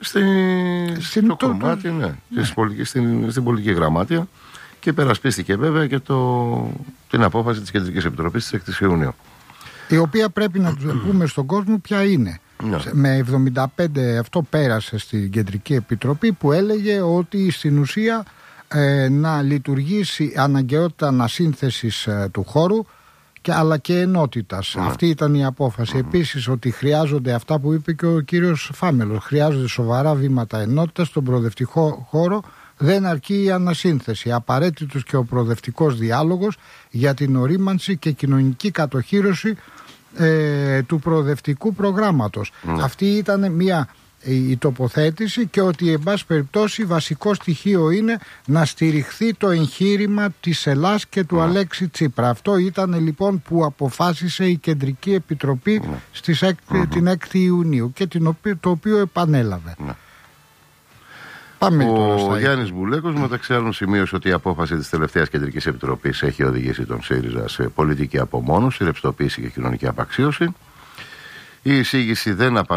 στο κομμάτι, ναι. Στην πολιτική γραμμάτια, και υπερασπίστηκε βέβαια και την απόφαση της Κεντρικής Επιτροπής της 6ης Ιουνίου. Η οποία πρέπει να του πούμε στον κόσμο ποια είναι. Ναι. Με 75 αυτό πέρασε στην Κεντρική Επιτροπή, που έλεγε ότι στην ουσία να λειτουργήσει αναγκαιότητα ανασύνθεσης του χώρου, αλλά και ενότητας. Αυτή ήταν η απόφαση. Επίσης ότι χρειάζονται αυτά που είπε και ο κύριος Φάμελος. Χρειάζονται σοβαρά βήματα ενότητας στον προοδευτικό χώρο. Δεν αρκεί η ανασύνθεση. Απαραίτητος και ο προοδευτικός διάλογος για την ορίμανση και κοινωνική κατοχύρωση του προοδευτικού προγράμματος. Αυτή ήταν η τοποθέτηση, και ότι εν πάση περιπτώσει βασικό στοιχείο είναι να στηριχθεί το εγχείρημα της Ελλάς και του Αλέξη Τσίπρα. Αυτό ήταν λοιπόν που αποφάσισε η Κεντρική Επιτροπή την 6η Ιουνίου και το οποίο επανέλαβε. Ο Γιάννης Μπουλέκος μεταξύ άλλων σημείωσε ότι η απόφαση της τελευταίας Κεντρικής Επιτροπής έχει οδηγήσει τον ΣΥΡΙΖΑ σε πολιτική απομόνωση, ρευστοποίηση και κοινωνική απαξίωση. Η εισήγηση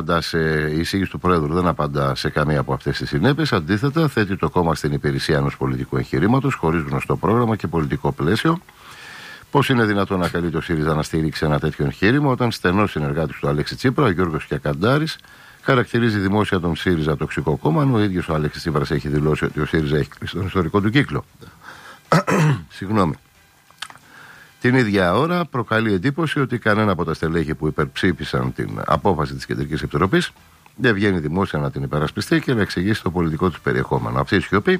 του Πρόεδρου δεν απαντά σε καμία από αυτές τις συνέπειες. Αντίθετα, θέτει το κόμμα στην υπηρεσία ενός πολιτικού εγχειρήματος χωρίς γνωστό πρόγραμμα και πολιτικό πλαίσιο. Πώς είναι δυνατόν να καλεί το ΣΥΡΙΖΑ να στηρίξει ένα τέτοιο εγχείρημα, όταν στενός συνεργάτης του Αλέξη Τσίπρα, ο Γιώργος Κιακαντάρης, χαρακτηρίζει δημόσια τον ΣΥΡΙΖΑ τοξικό κόμμα, ενώ ο ίδιος ο Αλέξης Τσίπρας έχει δηλώσει ότι ο ΣΥΡΙΖΑ έχει κλείσει τον ιστορικό του κύκλο. Συγγνώμη. Την ίδια ώρα προκαλεί εντύπωση ότι κανένα από τα στελέχη που υπερψήφισαν την απόφαση της Κεντρικής Επιτροπής δεν βγαίνει δημόσια να την υπερασπιστεί και να εξηγήσει το πολιτικό του περιεχόμενο. Αυτή η σιωπή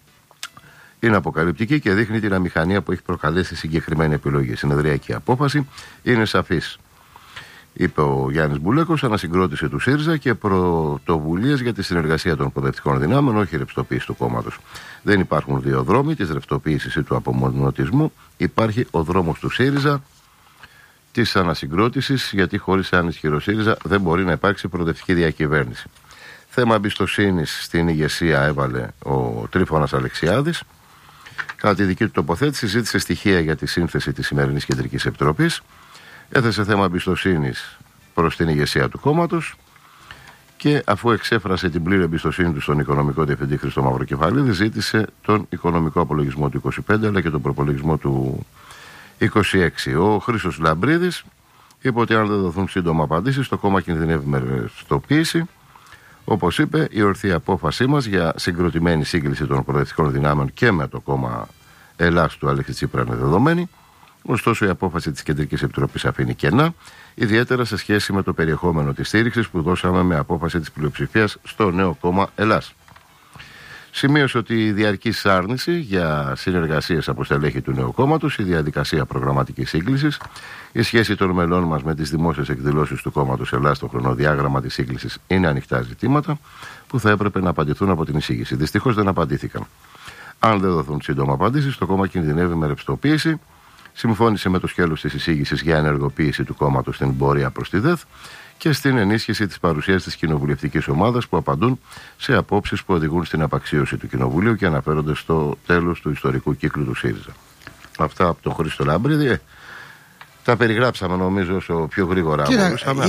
είναι αποκαλυπτική και δείχνει την αμηχανία που έχει προκαλέσει η συγκεκριμένη επιλογή. Η συνεδριακή απόφαση είναι σαφής, είπε ο Γιάννης Μπουλέκος, ανασυγκρότηση του ΣΥΡΙΖΑ και πρωτοβουλίες για τη συνεργασία των προοδευτικών δυνάμεων, όχι ρευστοποίηση του κόμματος. Δεν υπάρχουν δύο δρόμοι, της ρευστοποίησης ή του απομονωτισμού. Υπάρχει ο δρόμος του ΣΥΡΙΖΑ, της ανασυγκρότησης, γιατί χωρίς έναν ισχυρό ΣΥΡΙΖΑ δεν μπορεί να υπάρξει προοδευτική διακυβέρνηση. Θέμα εμπιστοσύνης στην ηγεσία έβαλε ο Τρίφωνας Αλεξιάδης. Κατά τη δική του τοποθέτηση, ζήτησε στοιχεία για τη σύνθεση της σημερινής Κεντρικής Επιτροπής. Έθεσε θέμα εμπιστοσύνης προς την ηγεσία του κόμματος, και αφού εξέφρασε την πλήρη εμπιστοσύνη του στον οικονομικό διευθυντή Χρήστο Μαυροκεφαλίδη, ζήτησε τον οικονομικό απολογισμό του 25 αλλά και τον προπολογισμό του 26. Ο Χρήστος Λαμπρίδης είπε ότι αν δεν δοθούν σύντομα απαντήσεις, το κόμμα κινδυνεύει με ρευστοποίηση. Όπως είπε, η ορθή απόφασή μας για συγκροτημένη σύγκληση των προοδευτικών δυνάμεων και με το κόμμα Ελλάς του Αλέξη Τσίπρα είναι δεδομένη. Ωστόσο, η απόφαση της Κεντρικής Επιτροπής αφήνει κενά, ιδιαίτερα σε σχέση με το περιεχόμενο της στήριξης που δώσαμε με απόφαση της πλειοψηφίας στο νέο κόμμα Ελλάς. Σημείωσε ότι η διαρκής άρνηση για συνεργασίες από στελέχη του νέου κόμματος, η διαδικασία προγραμματικής σύγκλησης, η σχέση των μελών μας με τις δημόσιες εκδηλώσεις του κόμματος Ελλάς στο χρονοδιάγραμμα της σύγκλησης είναι ανοιχτά ζητήματα που θα έπρεπε να απαντηθούν από την εισήγηση. Δυστυχώς δεν απαντήθηκαν. Αν δεν δοθούν σύντομα απαντήσεις, το κόμμα κινδυνεύει με ρευστοποίηση. Συμφώνησε με το σκέλος της εισήγησης για ενεργοποίηση του κόμματος στην πορεία προς τη ΔΕΘ και στην ενίσχυση της παρουσίας της κοινοβουλευτικής ομάδας που απαντούν σε απόψεις που οδηγούν στην απαξίωση του Κοινοβουλίου και αναφέρονται στο τέλος του ιστορικού κύκλου του ΣΥΡΙΖΑ. Αυτά από τον Χρήστο Λαμπρίδη. Τα περιγράψαμε νομίζω όσο πιο γρήγορα μπορούσαμε.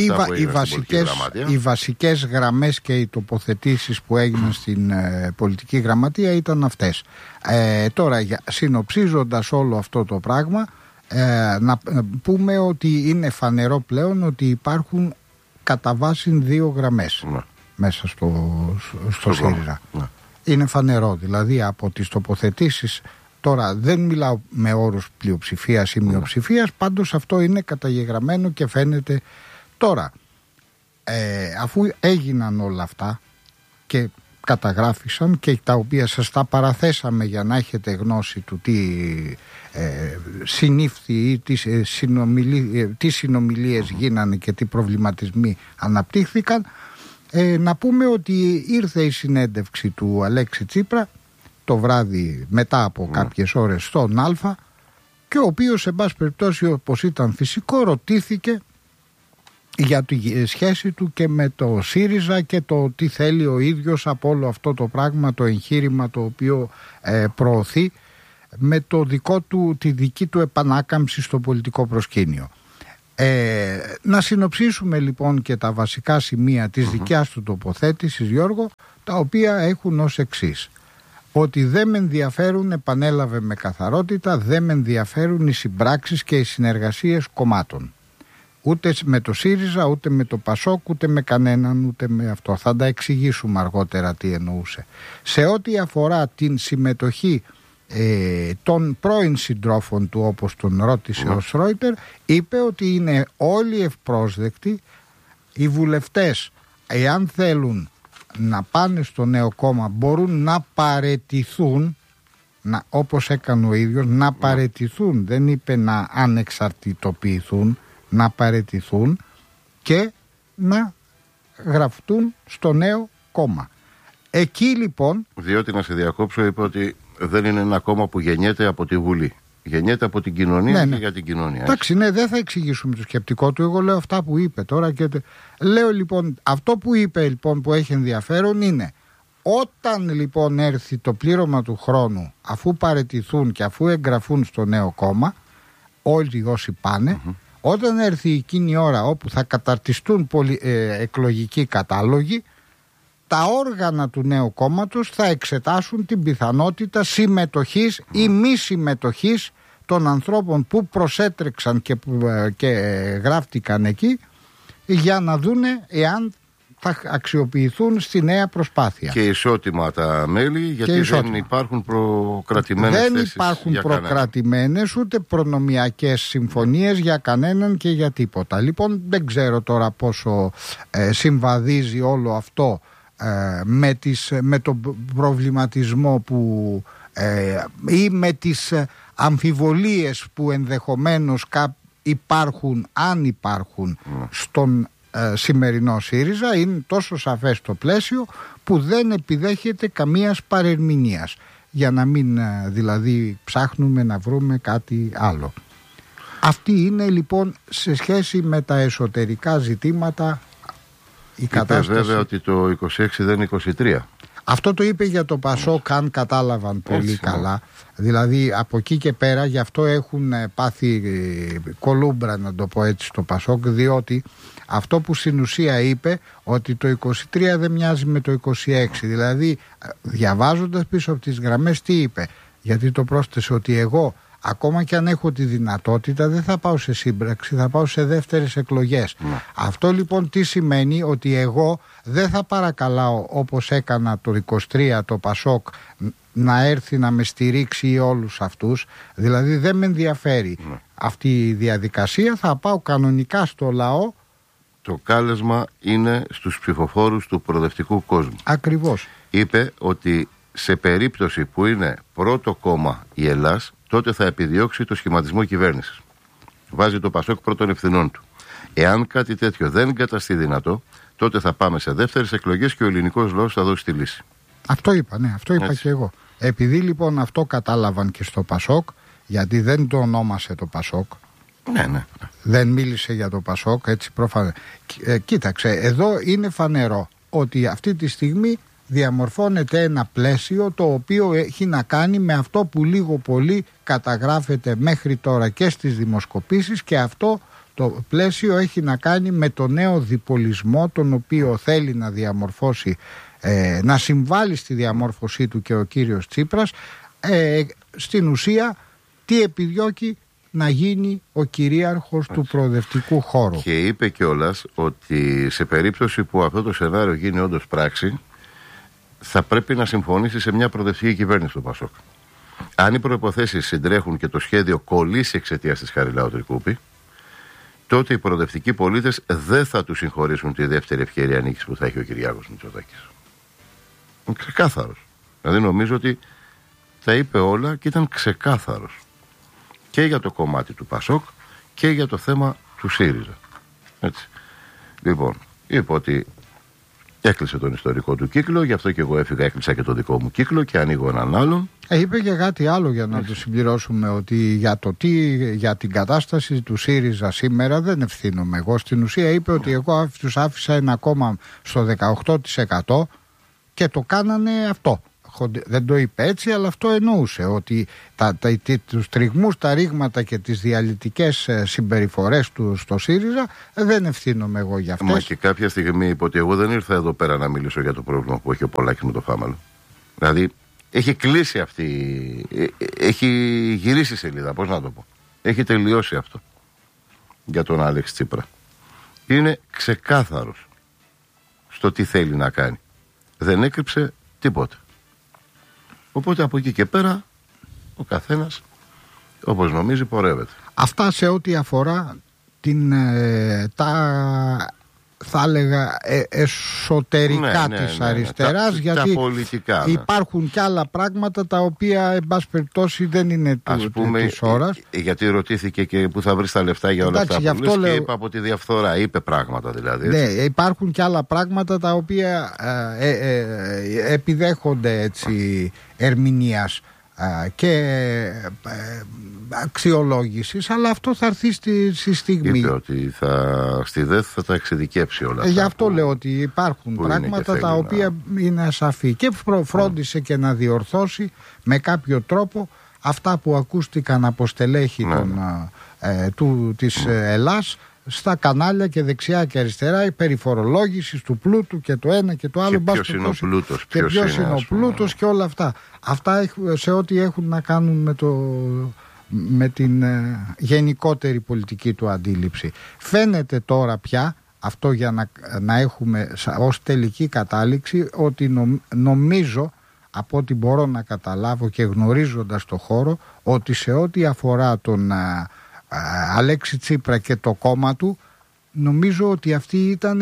Οι βασικές γραμμές και οι τοποθετήσεις που έγιναν στην πολιτική γραμματεία ήταν αυτές. Τώρα, συνοψίζοντας όλο αυτό το πράγμα, να πούμε ότι είναι φανερό πλέον ότι υπάρχουν κατά βάση δύο γραμμές μέσα στο ΣΥΡΙΖΑ. Είναι φανερό, δηλαδή από τις τοποθετήσεις. Τώρα δεν μιλάω με όρους πλειοψηφίας ή μειοψηφίας, πάντως αυτό είναι καταγεγραμμένο και φαίνεται. Τώρα, αφού έγιναν όλα αυτά και καταγράφησαν και τα οποία σας τα παραθέσαμε για να έχετε γνώση του τι συνήφθη ή τι συνομιλίες γίνανε και τι προβληματισμοί αναπτύχθηκαν, να πούμε ότι ήρθε η συνέντευξη του Αλέξη Τσίπρα το βράδυ μετά από κάποιες ώρες στον Α, και ο οποίος σε πάση περιπτώσει, όπως ήταν φυσικό, ρωτήθηκε για τη σχέση του και με το ΣΥΡΙΖΑ και το τι θέλει ο ίδιος από όλο αυτό το πράγμα, το εγχείρημα το οποίο προωθεί με το τη δική του επανάκαμψη στο πολιτικό προσκήνιο. Να συνοψίσουμε λοιπόν και τα βασικά σημεία της δικιάς του τοποθέτησης, Γιώργο, τα οποία έχουν ως εξής. Ότι δεν με ενδιαφέρουν, επανέλαβε με καθαρότητα, δεν με ενδιαφέρουν οι συμπράξεις και οι συνεργασίες κομμάτων. Ούτε με το ΣΥΡΙΖΑ, ούτε με το ΠΑΣΟΚ, ούτε με κανέναν, ούτε με αυτό. Θα τα εξηγήσουμε αργότερα τι εννοούσε. Σε ό,τι αφορά την συμμετοχή των πρώην συντρόφων του, όπως τον ρώτησε ο Σρόιτερ, είπε ότι είναι όλοι ευπρόσδεκτοι. Οι βουλευτές, εάν θέλουν να πάνε στο νέο κόμμα, μπορούν να παραιτηθούν, όπως έκανε ο ίδιος, να παραιτηθούν, δεν είπε να ανεξαρτητοποιηθούν, να παραιτηθούν και να γραφτούν στο νέο κόμμα. Εκεί λοιπόν... Διότι, να σε διακόψω, είπε ότι δεν είναι ένα κόμμα που γεννιέται από τη Βουλή. Γεννιέται από την κοινωνία και για την κοινωνία. Εντάξει, ναι, δεν θα εξηγήσουμε το σκεπτικό του. Εγώ λέω αυτά που είπε τώρα. Λέω λοιπόν, αυτό που είπε λοιπόν που έχει ενδιαφέρον είναι όταν λοιπόν έρθει το πλήρωμα του χρόνου, αφού παραιτηθούν και αφού εγγραφούν στο νέο κόμμα, όλοι όσοι πάνε, όταν έρθει εκείνη η ώρα όπου θα καταρτιστούν εκλογικοί κατάλογοι, τα όργανα του νέου κόμματος θα εξετάσουν την πιθανότητα συμμετοχής ή μη συμμετοχής των ανθρώπων που προσέτρεξαν και γράφτηκαν εκεί, για να δούνε εάν θα αξιοποιηθούν στη νέα προσπάθεια. Και ισότιμα τα μέλη, γιατί δεν υπάρχουν προκρατημένες θέσεις. Δεν υπάρχουν προκρατημένες ούτε προνομιακές συμφωνίες για κανέναν και για τίποτα. Λοιπόν, δεν ξέρω τώρα πόσο συμβαδίζει όλο αυτό με τον προβληματισμό που ή με τις αμφιβολίες που ενδεχομένως υπάρχουν, αν υπάρχουν, στον σημερινό ΣΥΡΙΖΑ. Είναι τόσο σαφές το πλαίσιο που δεν επιδέχεται καμίας παρερμηνίας, για να μην δηλαδή ψάχνουμε να βρούμε κάτι άλλο. Αυτή είναι λοιπόν σε σχέση με τα εσωτερικά ζητήματα η κατάσταση. Είπε βέβαια ότι το 26 δεν είναι 23. Αυτό το είπε για το ΠΑΣΟΚ, αν κατάλαβαν πολύ καλά. Δηλαδή από εκεί και πέρα, γι' αυτό έχουν πάθει κολούμπρα, να το πω έτσι, στο ΠΑΣΟΚ, διότι αυτό που στην ουσία είπε, ότι το 23 δεν μοιάζει με το 26. Δηλαδή διαβάζοντας πίσω από τις γραμμές τι είπε, γιατί το πρόσθεσε, ότι εγώ ακόμα και αν έχω τη δυνατότητα δεν θα πάω σε σύμπραξη, θα πάω σε δεύτερες εκλογές. Αυτό λοιπόν τι σημαίνει? Ότι εγώ δεν θα παρακαλάω, όπως έκανα το 23 το ΠΑΣΟΚ, να έρθει να με στηρίξει όλους αυτούς. Δηλαδή δεν με ενδιαφέρει αυτή η διαδικασία, θα πάω κανονικά στο λαό. Το κάλεσμα είναι στους ψηφοφόρους του προοδευτικού κόσμου. Ακριβώς. Είπε ότι σε περίπτωση που είναι πρώτο κόμμα η Ελλάς, τότε θα επιδιώξει το σχηματισμό κυβέρνησης. Βάζει το ΠΑΣΟΚ πρώτων ευθυνών του. Εάν κάτι τέτοιο δεν καταστεί δυνατό, τότε θα πάμε σε δεύτερες εκλογές και ο ελληνικός λαός θα δώσει τη λύση. Αυτό είπα, ναι, αυτό είπα και εγώ. Επειδή λοιπόν αυτό κατάλαβαν και στο ΠΑΣΟΚ, γιατί δεν το ονόμασε το ΠΑΣΟΚ. Ναι. Δεν μίλησε για το ΠΑΣΟΚ, έτσι πρόφανα. Κοίταξε, εδώ είναι φανερό ότι αυτή τη στιγμή διαμορφώνεται ένα πλαίσιο το οποίο έχει να κάνει με αυτό που λίγο πολύ καταγράφεται μέχρι τώρα και στις δημοσκοπήσεις, και αυτό το πλαίσιο έχει να κάνει με το νέο διπολισμό τον οποίο θέλει να διαμορφώσει, να συμβάλλει στη διαμόρφωσή του και ο κύριος Τσίπρας. Στην ουσία τι επιδιώκει? Να γίνει ο κυρίαρχος του προοδευτικού χώρου. Και είπε κιόλας ότι σε περίπτωση που αυτό το σενάριο γίνει όντως πράξη, θα πρέπει να συμφωνήσει σε μια προοδευτική κυβέρνηση του ΠΑΣΟΚ. Αν οι προϋποθέσεις συντρέχουν και το σχέδιο κολλήσει εξαιτίας της Χαριλάου Τρικούπη, τότε οι προοδευτικοί πολίτες δεν θα του συγχωρήσουν τη δεύτερη ευκαιρία νίκης που θα έχει ο Κυριάκος Μητσοτάκης. Είναι ξεκάθαρος. Δηλαδή νομίζω ότι τα είπε όλα και ήταν ξεκάθαρος. Και για το κομμάτι του ΠΑΣΟΚ και για το θέμα του ΣΥΡΙΖΑ. Έτσι. Λοιπόν, είπε ότι έκλεισε τον ιστορικό του κύκλο, γι' αυτό και εγώ έφυγα, έκλεισα και το δικό μου κύκλο και ανοίγω έναν άλλον. Είπε και κάτι άλλο για να το συμπληρώσουμε, ότι για την κατάσταση του ΣΥΡΙΖΑ σήμερα δεν ευθύνομαι εγώ. Στην ουσία είπε ότι εγώ τους άφησα ένα κόμμα στο 18% και το κάνανε αυτό. δεν το είπε έτσι, αλλά αυτό εννοούσε, ότι τους τριγμούς, τα ρήγματα και τις διαλυτικές συμπεριφορές του στο ΣΥΡΙΖΑ δεν ευθύνομαι εγώ για αυτές. Μα και κάποια στιγμή είπε ότι εγώ δεν ήρθα εδώ πέρα να μιλήσω για το πρόβλημα που έχει ο Πολάκης με το Φάμαλο. Δηλαδή έχει κλείσει έχει γυρίσει σελίδα, πώς να το πω. Έχει τελειώσει αυτό για τον Άλεξ Τσίπρα. Είναι ξεκάθαρος στο τι θέλει να κάνει. Δεν έκρυψε τίποτα. Οπότε από εκεί και πέρα ο καθένας όπως νομίζει πορεύεται. Αυτά σε ό,τι αφορά θα έλεγα εσωτερικά της αριστεράς, γιατί τα πολιτικά, υπάρχουν και άλλα πράγματα τα οποία εν πάση περιπτώσει δεν είναι της ώρας. Γιατί ρωτήθηκε και που θα βρει τα λεφτά για όλα αυτά που λες, και είπα από τη διαφθορά, είπε πράγματα δηλαδή. Ναι, υπάρχουν και άλλα πράγματα τα οποία επιδέχονται έτσι ερμηνείας και αξιολόγησης, αλλά αυτό θα έρθει στη στιγμή. Είπε ότι στη ΔΕΘ θα τα εξειδικεύσει όλα αυτά. Γι' αυτό λέω ότι υπάρχουν πράγματα τα οποία είναι ασαφή, και φρόντισε και να διορθώσει με κάποιο τρόπο αυτά που ακούστηκαν από στελέχη της Ελλάς στα κανάλια και δεξιά και αριστερά, η περιφορολόγηση του πλούτου και το ένα και το άλλο. Και ποιος είναι ο πλούτος, και ποιος είναι ο πλούτος και όλα αυτά. Αυτά σε ό,τι έχουν να κάνουν με την γενικότερη πολιτική του αντίληψη. Φαίνεται τώρα πια αυτό, για να έχουμε ως τελική κατάληξη, ότι νομίζω, από ό,τι μπορώ να καταλάβω και γνωρίζοντας το χώρο, ότι σε ό,τι αφορά τον Αλέξη Τσίπρα και το κόμμα του, νομίζω ότι αυτή ήταν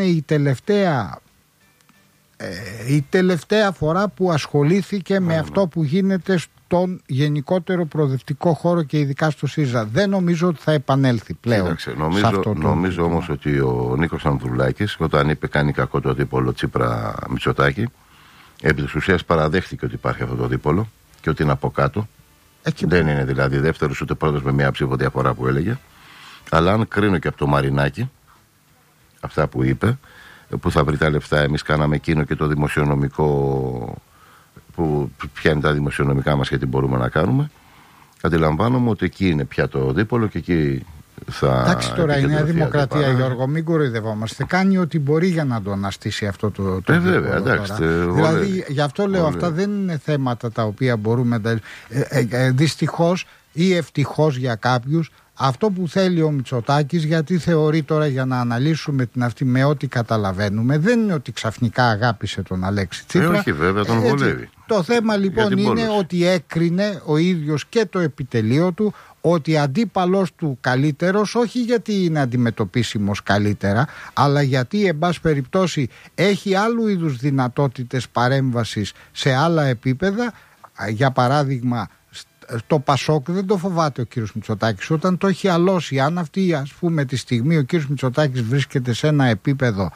η τελευταία φορά που ασχολήθηκε με αυτό που γίνεται στον γενικότερο προοδευτικό χώρο και ειδικά στο ΣΥΡΙΖΑ. Δεν νομίζω ότι θα επανέλθει πλέον. Νομίζω όμως ότι ο Νίκος Ανδρουλάκης, όταν είπε κάνει κακό το δίπολο Τσίπρα Μητσοτάκη, επί της ουσίας παραδέχτηκε ότι υπάρχει αυτό το δίπολο και ότι είναι από κάτω. Δεν είναι δηλαδή δεύτερος ούτε πρώτος με μια ψήφο διαφορά που έλεγε. Αλλά αν κρίνω και από το Μαρινάκι αυτά που είπε, που θα βρει τα λεφτά, εμείς κάναμε εκείνο και το δημοσιονομικό, που πιάνει τα δημοσιονομικά μας και τι μπορούμε να κάνουμε, αντιλαμβάνομαι ότι εκεί είναι πια το δίπολο και εκεί θα... Εντάξει, τώρα η Νέα Δημοκρατία, Γιώργο, μην κοροϊδευόμαστε, κάνει ό,τι μπορεί για να το αναστήσει αυτό το βέβαια, εντάξει, δηλαδή γι' αυτό λέω, αυτά δεν είναι θέματα τα οποία μπορούμε δυστυχώς ή ευτυχώς για κάποιους. Αυτό που θέλει ο Μητσοτάκης, γιατί θεωρεί τώρα, για να αναλύσουμε την αυτή με ό,τι καταλαβαίνουμε, δεν είναι ότι ξαφνικά αγάπησε τον Αλέξη Τσίπρα. Όχι, βέβαια, τον βολεύει. Το θέμα λοιπόν είναι ότι έκρινε ο ίδιος και το επιτελείο του ότι αντίπαλος του καλύτερος, όχι γιατί είναι αντιμετωπίσιμος καλύτερα, αλλά γιατί εν πάση περιπτώσει έχει άλλου είδους δυνατότητες παρέμβασης σε άλλα επίπεδα. Για παράδειγμα, το Πασόκ δεν το φοβάται ο κύριος Μητσοτάκης όταν το έχει αλώσει. Αν αυτή, ας πούμε, τη στιγμή ο κύριος Μητσοτάκης βρίσκεται σε ένα επίπεδο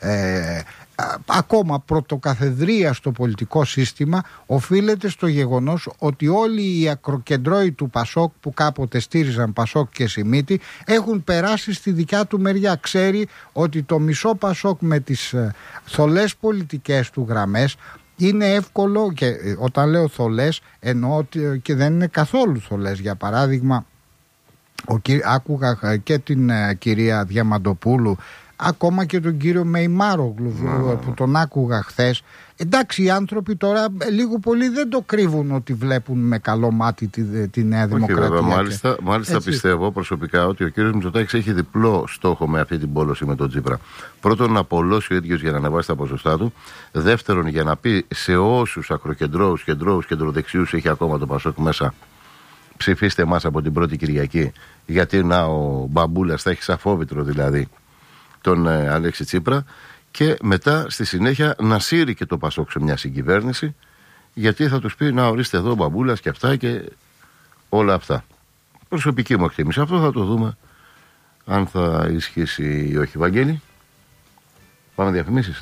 ακόμα πρωτοκαθεδρία στο πολιτικό σύστημα, οφείλεται στο γεγονός ότι όλοι οι ακροκεντρώοι του Πασόκ που κάποτε στήριζαν Πασόκ και Σιμίτη έχουν περάσει στη δικιά του μεριά. Ξέρει ότι το μισό Πασόκ με τις θολές πολιτικές του γραμμές είναι εύκολο, και όταν λέω θολές εννοώ ότι και δεν είναι καθόλου θολές. Για παράδειγμα, άκουγα και την κυρία Διαμαντοπούλου, ακόμα και τον κύριο Μεϊμάρογλου που τον άκουγα χθες. Εντάξει, οι άνθρωποι τώρα λίγο πολύ δεν το κρύβουν ότι βλέπουν με καλό μάτι τη Νέα Δημοκρατία. Βέβαια, μάλιστα πιστεύω προσωπικά ότι ο κύριος Μητσοτάκης έχει διπλό στόχο με αυτή την πόλωση με τον Τσίπρα. Πρώτον, να απολώσει ο ίδιος για να ανεβάσει τα ποσοστά του. Δεύτερον, για να πει σε όσους ακροκεντρώους, κεντροδεξιούς έχει ακόμα το Πασόκ μέσα, ψηφίστε εμάς από την πρώτη Κυριακή. Γιατί ο Μπαμπούλας θα έχει σαφόβητρο δηλαδή τον Αλέξη Τσίπρα, και μετά στη συνέχεια να σύρει και το Πασόκ σε μια συγκυβέρνηση, γιατί θα τους πει να ορίστε εδώ ο Μπαμπούλας και αυτά και όλα αυτά. Προσωπική μου εκτίμηση. Αυτό θα το δούμε αν θα ισχύσει ή όχι. Βαγγέλη, πάμε διαφημίσεις.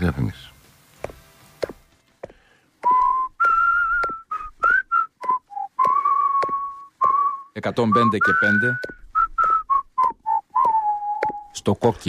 105 και 5 στο κόκκινο.